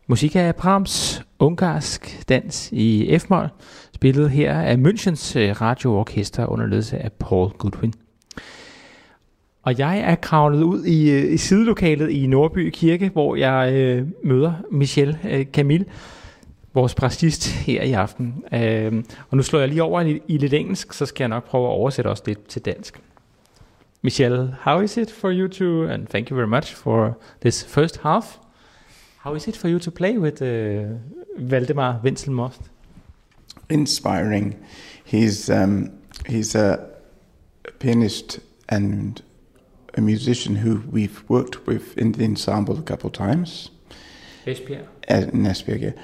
Musik af Brahms, ungarsk dans i F-mol, spillet her af Münchens radioorkester under ledelse af Paul Goodwin. Og jeg er kravlet ud i sidelokalet i Nordby Kirke, hvor jeg møder Michel Camille, vores præcist her i aften. Og nu slår jeg lige over i lidt engelsk, så skal jeg nok prøve at oversætte også lidt til dansk. Michel, how is it for you to, and thank you very much for this first half. How is it for you to play with Valdemar Wenzel-Most? Inspiring. He's a pianist and a musician who we've worked with in the ensemble a couple of times. Esbjerg. In Esbjerg, yeah.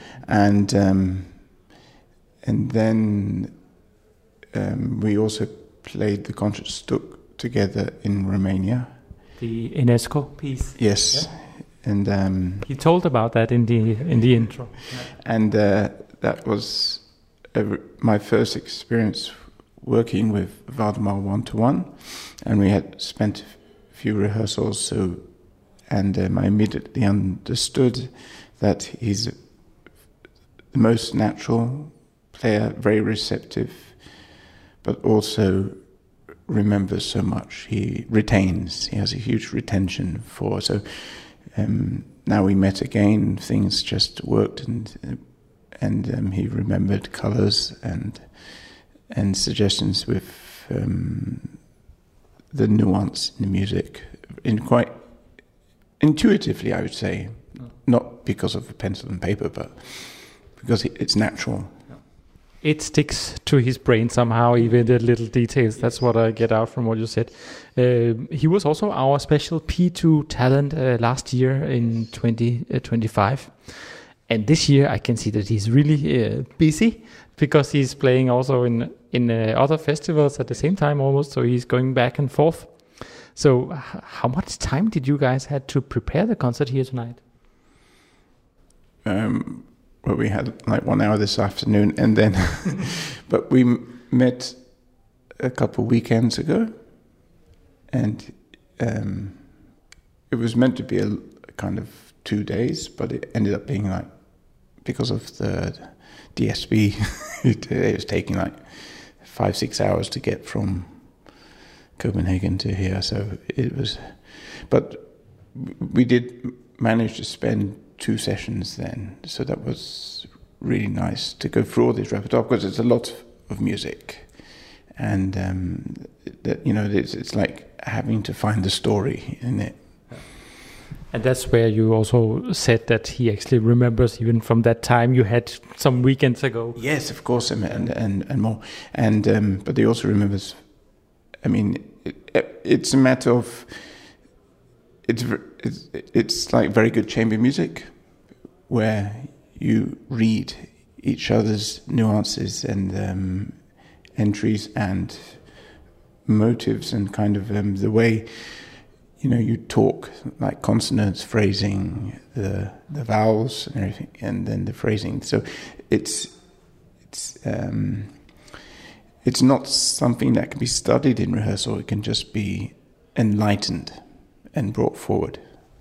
And then we also played the Concertstück together in Romania. The UNESCO piece. Yes. Yeah. And he told about that in the intro. Yeah. And that was my first experience working with Valdemar one-to-one, and we had spent a few rehearsals. And I immediately understood that he's the most natural player, very receptive, but also remembers so much. He retains. He has a huge retention for. So now we met again. Things just worked, and he remembered colors and suggestions with the nuance in the music, in quite intuitively, I would say. Not because of pencil and paper, but because it's natural. It sticks to his brain somehow, even the little details. That's what I get out from what you said. He was also our special P2 talent last year in 2025. And this year I can see that he's really busy, because he's playing also in other festivals at the same time almost, so he's going back and forth. So how much time did you guys had to prepare the concert here tonight? Well, we had like 1 hour this afternoon, and then, but we met a couple weekends ago, and it was meant to be a kind of 2 days, but it ended up being like, because of the DSB, it was taking like 5-6 hours to get from Copenhagen to here. So it was, but we did manage to spend 2 sessions then, so that was really nice to go through all this repertoire, because it's a lot of music, and that, you know, it's like having to find the story in it. And that's where you also said that he actually remembers even from that time you had some weekends ago. Yes, of course, and more, and but he also remembers. I mean, it's a matter of it's like very good chamber music, where you read each other's nuances and entries and motives, and kind of the way, you know, you talk, like consonants, phrasing, the vowels and everything, and then the phrasing. So it's not something that can be studied in rehearsal. It can just be enlightened and brought forward.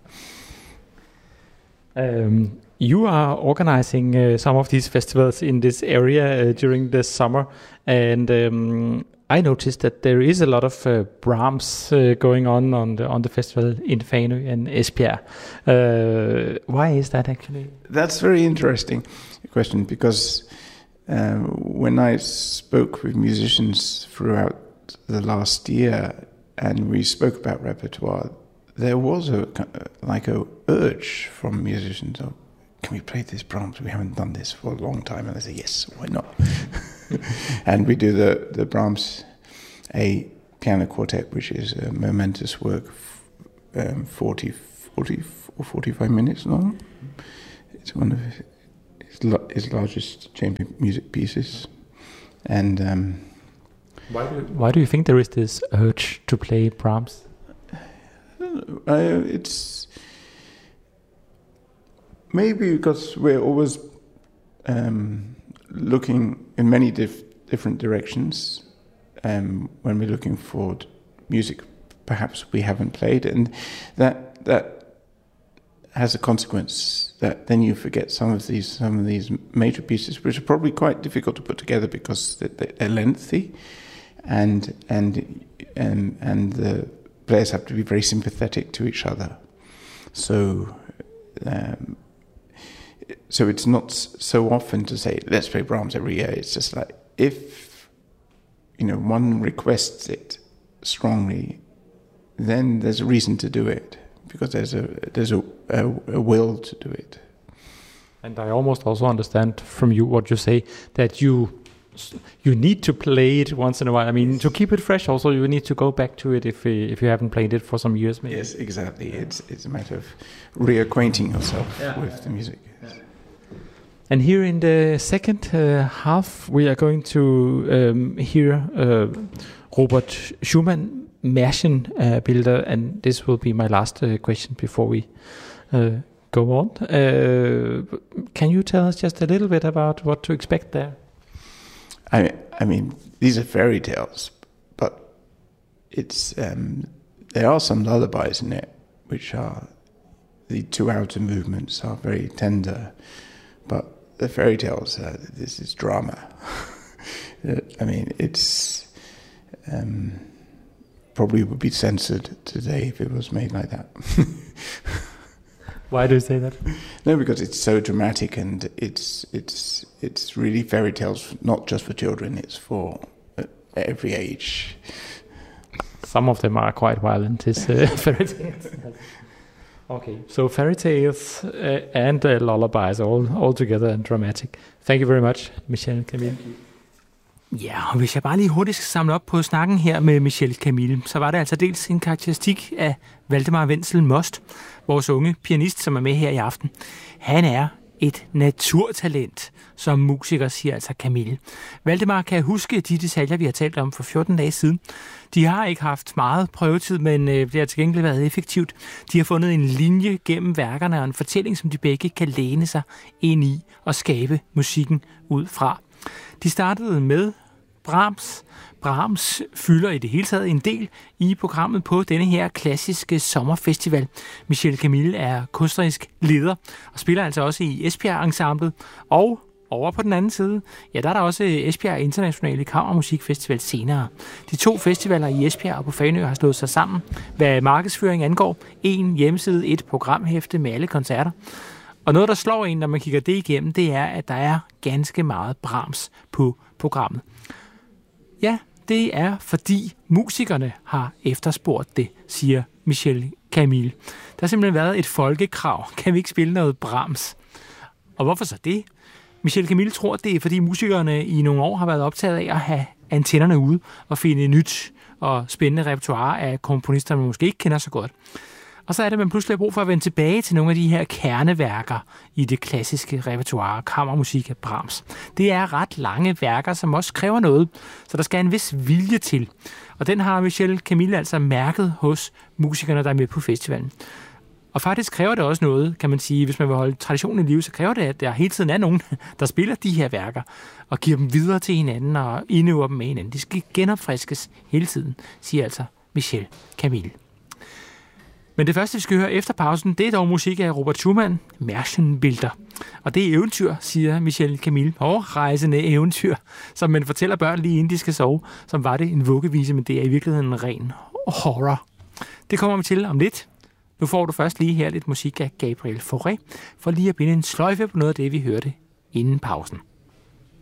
You are organizing some of these festivals in this area during the summer, and I noticed that there is a lot of Brahms going on the festival in Fanø and Esbjerg. Why is that actually? That's a very interesting question, because when I spoke with musicians throughout the last year and we spoke about repertoire, there was a urge from musicians of, can we play this Brahms? We haven't done this for a long time. And I say, yes, why not? And we do the Brahms A piano quartet, which is a momentous work, 40 or 45 minutes long. It's one of his largest chamber music pieces. And why do you think there is this urge to play Brahms? It's maybe because we're always looking in many different directions when we're looking for music perhaps we haven't played, and that has a consequence that then you forget some of these major pieces, which are probably quite difficult to put together because they're lengthy, and the players have to be very sympathetic to each other. So it's not so often to say let's play Brahms every year. It's just like if one requests it strongly, then there's a reason to do it, because there's a will to do it. And I almost also understand from you what you say, that you need to play it once in a while. I mean, to keep it fresh also, you need to go back to it if you haven't played it for some years maybe. Yes, exactly. It's a matter of reacquainting yourself with the music. Yes. And here in the second half, we are going to hear Robert Schumann Märchenbilder, and this will be my last question before we go on. Can you tell us just a little bit about what to expect there? I mean, these are fairy tales, but it's there are some lullabies in it, which are the two outer movements are very tender, but the fairy tales, this is drama. I mean, it's probably would be censored today if it was made like that. Why do you say that? No, because it's so dramatic, and it's really fairy tales, not just for children. It's for every age. Some of them are quite violent. These fairy tales. Okay, so fairy tales and lullabies all together and dramatic. Thank you very much, Michel Camille. Ja, og hvis jeg bare lige hurtigt skal samle op på snakken her med Michel Camille, så var det altså dels en karakteristik af Valdemar Wenzel Most, vores unge pianist, som er med her i aften. Han er et naturtalent, som musiker, siger altså Camille. Valdemar kan huske de detaljer, vi har talt om for 14 dage siden. De har ikke haft meget prøvetid, men det har til gengæld været effektivt. De har fundet en linje gennem værkerne og en fortælling, som de begge kan læne sig ind i og skabe musikken ud fra. De startede med Brahms. Brahms fylder i det hele taget en del i programmet på denne her klassiske sommerfestival. Michel Camille er kunstnerisk leder og spiller altså også i Esbjerg-ensemblet. Og over på den anden side, ja, der er der også Esbjerg Internationale Kammermusikfestival senere. De to festivaler i Esbjerg og på Fanø har slået sig sammen, hvad markedsføring angår. En hjemmeside, et programhæfte med alle koncerter. Og noget, der slår en, når man kigger det igennem, det er, at der er ganske meget Brahms på programmet. Ja, det er, fordi musikerne har efterspurgt det, siger Michel Camille. Der har simpelthen været et folkekrav. Kan vi ikke spille noget Brahms? Og hvorfor så det? Michel Camille tror, det er, fordi musikerne i nogle år har været optaget af at have antennerne ude og finde nyt og spændende repertoire af komponister, man måske ikke kender så godt. Og så er det, man pludselig har brug for at vende tilbage til nogle af de her kerneværker i det klassiske repertoire, kammermusik af Brahms. Det er ret lange værker, som også kræver noget, så der skal en vis vilje til. Og den har Michel Camille altså mærket hos musikerne, der er med på festivalen. Og faktisk kræver det også noget, kan man sige, hvis man vil holde traditionen i live, så kræver det, at der hele tiden er nogen, der spiller de her værker og giver dem videre til hinanden og indøver dem med hinanden. De skal genopfriskes hele tiden, siger altså Michel Camille. Men det første, vi skal høre efter pausen, det er dog musik af Robert Schumann, Märchenbilder. Og det er eventyr, siger Michel Camille. Rejsende eventyr, som man fortæller børn lige inden de skal sove. Som var det en vuggevise, men det er i virkeligheden en ren horror. Det kommer vi til om lidt. Nu får du først lige her lidt musik af Gabriel Fauré, for lige at binde en sløjfe på noget af det, vi hørte inden pausen.